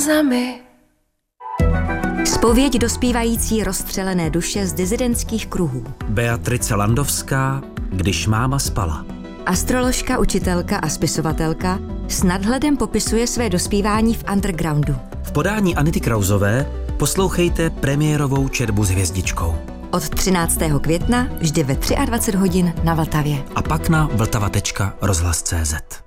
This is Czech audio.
Zami. Zpověď dospívající rozstřelené duše z disidentských kruhů. Beatrice Landovská, Když máma spala. Astroložka, učitelka a spisovatelka s nadhledem popisuje své dospívání v undergroundu. V podání Anity Krausové poslouchejte premiérovou četbu s hvězdičkou. Od 13. května vždy ve 23 hodin na Vltavě. A pak na vltava.rozhlas.cz.